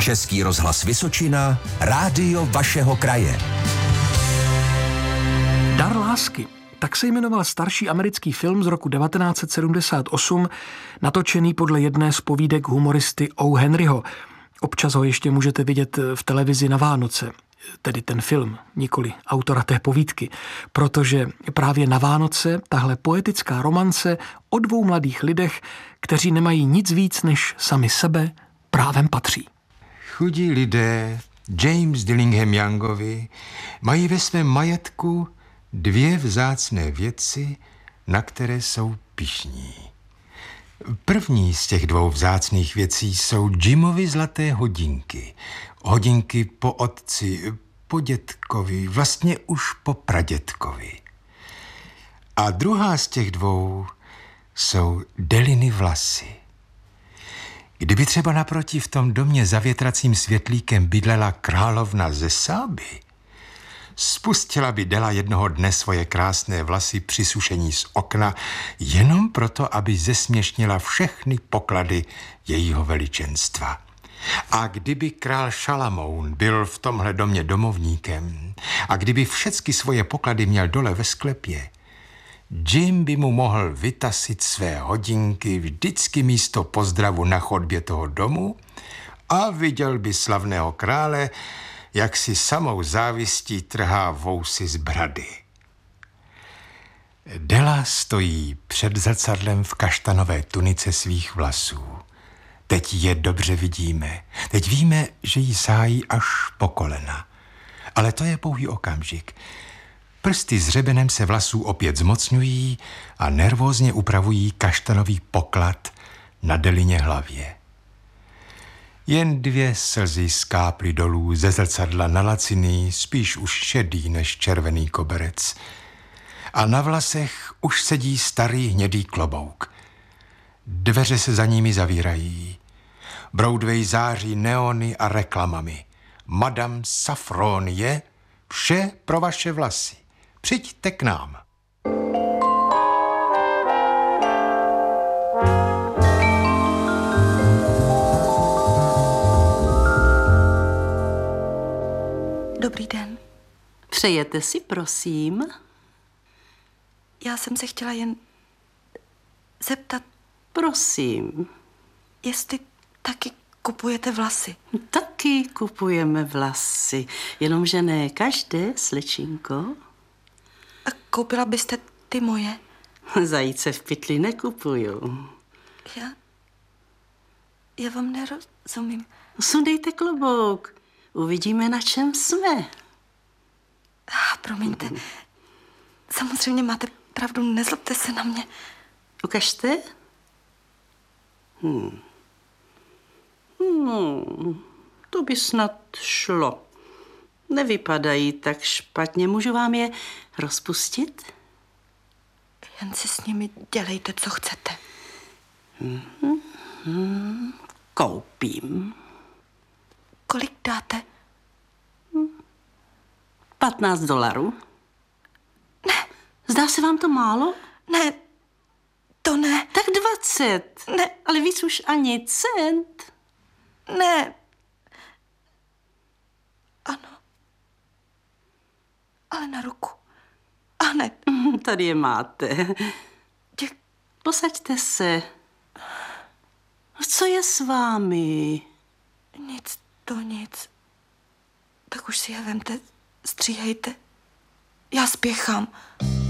Český rozhlas Vysočina, rádio vašeho kraje. Dar lásky. Tak se jmenoval starší americký film z roku 1978, natočený podle jedné z povídek humoristy O. Henryho. Občas ho ještě můžete vidět v televizi na Vánoce, tedy ten film, nikoli autora té povídky, protože právě na Vánoce tahle poetická romance o dvou mladých lidech, kteří nemají nic víc než sami sebe, právem patří. Chudí lidé James Dillingham Youngovi mají ve svém majetku dvě vzácné věci, na které jsou pyšní. První z těch dvou vzácných věcí jsou Jimovy zlaté hodinky. Hodinky po otci, po dětkovi, vlastně už po pradětkovi. A druhá z těch dvou jsou Deliny vlasy. Kdyby třeba naproti v tom domě za větracím světlíkem bydlela královna ze Sáby, spustila by Dela jednoho dne svoje krásné vlasy při sušení z okna jenom proto, aby zesměšnila všechny poklady jejího veličenstva. A kdyby král Šalamoun byl v tomhle domě domovníkem a kdyby všechny svoje poklady měl dole ve sklepě, Jim by mu mohl vytasit své hodinky vždycky místo pozdravu na chodbě toho domu a viděl by slavného krále, jak si samou závistí trhá vousy z brady. Dela stojí před zrcadlem v kaštanové tunice svých vlasů. Teď je dobře vidíme. Teď víme, že jí sájí až po kolena. Ale to je pouhý okamžik. Prsty s řebenem se vlasů opět zmocňují a nervózně upravují kaštanový poklad na Delině hlavě. Jen dvě slzy skáply dolů ze zrcadla na laciný, spíš už šedý než červený koberec. A na vlasech už sedí starý hnědý klobouk. Dveře se za nimi zavírají. Broadway září neony a reklamami. Madame Safron je vše pro vaše vlasy. Přijďte k nám. Dobrý den. Přejete si, prosím? Já jsem se chtěla jen zeptat, Prosím. jestli taky kupujete vlasy. Taky kupujeme vlasy, jenomže ne každé, slečinko. A koupila byste ty moje? Zajíce v pytli nekupuju. Já vám nerozumím. Sundejte klobouk. Uvidíme, na čem jsme. Promiňte. Samozřejmě máte pravdu, nezlobte se na mě. Ukažte. To by snad šlo. Nevypadají tak špatně. Můžu vám je rozpustit? Jen si s nimi dělejte, co chcete. Koupím. Kolik dáte? $15. Ne. Zdá se vám to málo? Ne, to ne. Tak 20. Ne. Ale víc už ani cent. Ne. Ano. Ale na ruku. A ne. Tady je máte. Posaďte se. Co je s vámi? Nic, to nic. Tak už si je vemte, stříhejte. Já spěchám.